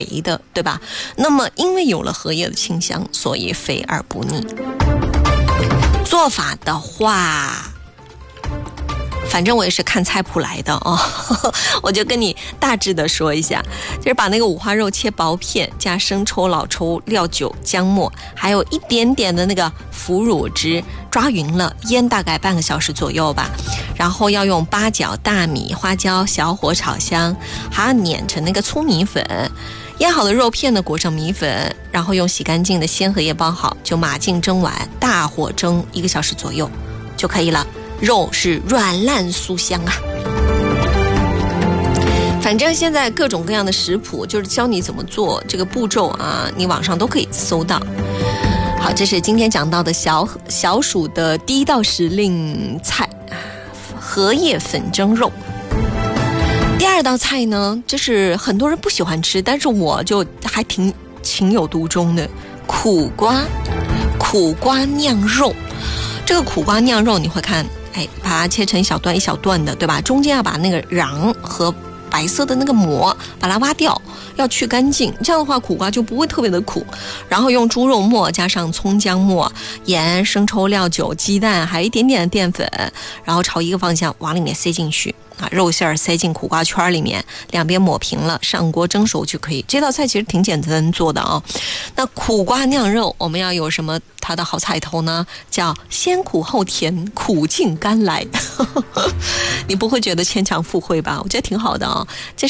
的，对吧？那么因为有了荷叶的清香，所以肥而不腻。做法的话，反正我也是看菜谱来的哦，我就跟你大致的说一下，就是把那个五花肉切薄片，加生抽、老抽、料酒、姜末，还有一点点的那个腐乳汁，抓匀了，腌大概半个小时左右吧。然后要用八角、大米、花椒小火炒香，还要碾成那个粗米粉。腌好的肉片呢，裹上米粉，然后用洗干净的鲜荷叶包好，就码进蒸碗，大火蒸1个小时左右就可以了。肉是软烂酥香啊。反正现在各种各样的食谱，就是教你怎么做，这个步骤啊，你网上都可以搜到。好，这是今天讲到的小暑的第一道时令菜，荷叶粉蒸肉。第二道菜呢，这是很多人不喜欢吃，但是我就还挺情有独钟的，苦瓜酿肉。这个苦瓜酿肉你会看，把它切成一小段一小段的，对吧？中间要把那个瓤和白色的那个膜把它挖掉，要去干净，这样的话苦瓜就不会特别的苦。然后用猪肉末加上葱姜末、盐、生抽、料酒、鸡蛋，还有一点点的淀粉，然后朝一个方向往里面塞进去啊，肉馅儿塞进苦瓜圈里面，两边抹平了，上锅蒸熟就可以。这道菜其实挺简单做的啊。那苦瓜酿肉我们要有什么它的好彩头呢？叫先苦后甜，苦尽甘来。你不会觉得牵强附会吧？我觉得挺好的啊。这